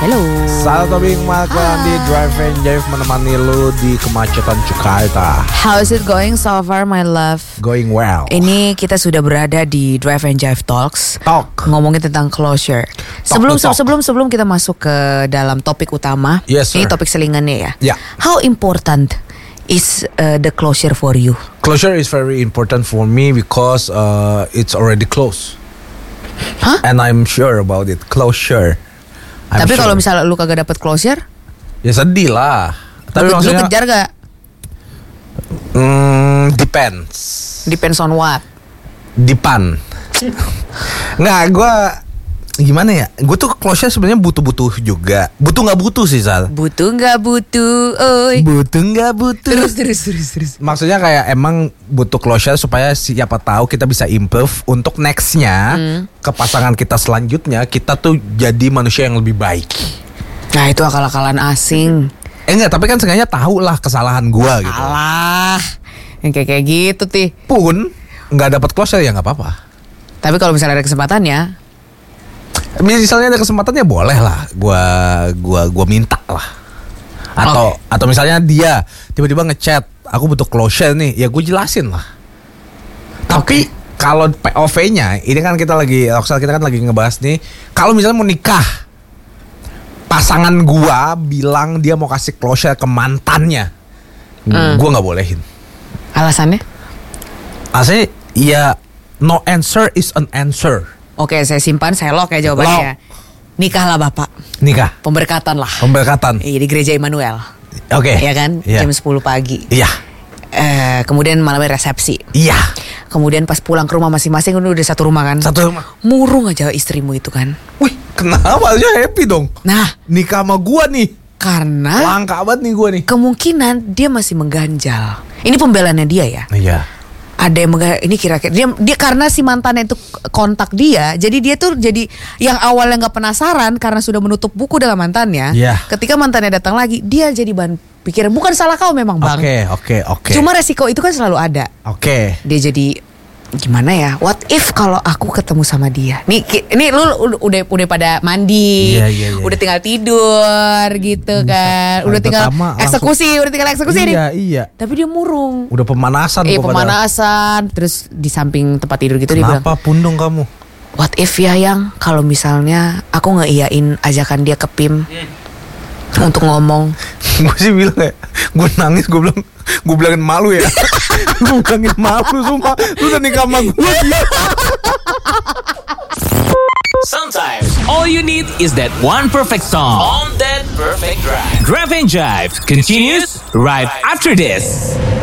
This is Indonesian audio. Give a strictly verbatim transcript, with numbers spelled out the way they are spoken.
Hello. Salam Tobing makan di Drive and Jive menemani lu di kemacetan Jakarta. How's it going so far, my love? Going well. Ini kita sudah berada di Drive and Jive Talks. Talk. Ngomongin tentang closure. Talk sebelum to talk. sebelum sebelum kita masuk ke dalam topik utama. Yes, sir. Ini topik selingannya ya. Ya. How important is uh, the closure for you? Closure is very important for me because uh, it's already closed. Hah? And I'm sure about it. Closure. I'm Tapi sure. kalau misalnya lu kagak dapet closure, ya sedih lah. Tapi lu, lu maksudnya kejar gak? mm, depends. Depends on what? Dipan. Nggak, gue gimana ya? Gue tuh closure sebenarnya butuh-butuh juga. Butuh nggak butuh sih, Sal? Butuh nggak butuh? Oi. Butuh nggak butuh? Terus terus terus terus. Maksudnya kayak emang butuh closure supaya siapa tahu kita bisa improve untuk nextnya hmm. ke pasangan kita selanjutnya kita tuh jadi manusia yang lebih baik. Nah itu akal-akalan asing. Eh enggak, tapi kan seenggaknya tahu lah kesalahan gua gitu. Alah, yang kayak kayak gitu tih. Pun nggak dapat closure ya nggak apa-apa. Tapi kalau misalnya ada kesempatannya, misalnya ada kesempatannya boleh lah, gua gua gua minta lah. Atau okay. atau misalnya dia tiba-tiba ngechat, aku butuh closure nih, ya gue jelasin lah. Tapi okay. kalau P O V-nya, ini kan kita lagi, Roxal kita kan lagi ngebahas nih, kalau misalnya mau nikah, pasangan gua bilang dia mau kasih closure ke mantannya, mm. gua nggak bolehin. Alasannya? Alasannya ya no answer is an answer. Oke, saya simpan, saya lock ya jawabannya. Lock. Nikahlah Bapak. Nikah. Pemberkatan lah. Pemberkatan. Iya, di gereja Immanuel. Oke. Iya kan? Yeah. Jam sepuluh pagi. Iya. Eh, kemudian malamnya resepsi. Iya. Kemudian pas pulang ke rumah masing-masing udah satu rumah kan? Satu rumah. Murung aja istrimu itu kan. Wih, kenapa harusnya happy dong? Nah, nikah sama gua nih. Karena langka banget nih gua nih. Kemungkinan dia masih mengganjal. Ini pembelaannya dia ya. Iya. Ada yang mengga- ini kira-kira dia dia karena si mantannya itu kontak dia, jadi dia tuh jadi yang awalnya nggak penasaran karena sudah menutup buku dengan mantannya. Yeah. Ketika mantannya datang lagi, dia jadi bahan pikiran. Bukan salah kau memang bang. Oke okay, oke okay, oke. Okay. Cuma resiko itu kan selalu ada. Oke. Okay. Dia jadi gimana ya? What if kalau aku ketemu sama dia? Nih, ini lu udah udah pada mandi, yeah, yeah, yeah. udah tinggal tidur gitu kan, udah tinggal eksekusi, langsung, udah tinggal eksekusi iya, nih. Iya iya. Tapi dia murung. Udah pemanasan. Eh pemanasan, terus di samping tempat tidur gitu. Kenapa dia bilang. Kenapa pundung kamu? What if ya yang kalau misalnya aku ngeiyain ajakan dia ke P I M hmm. untuk ngomong. Gue sih bilang ya, gue nangis, gue bilang, gue bilangin malu ya. Gue bilangin malu, sumpah. Lu udah nikah sama gue. Sometimes all you need is that one perfect song on that perfect drive. Drive and Jive continues right after this.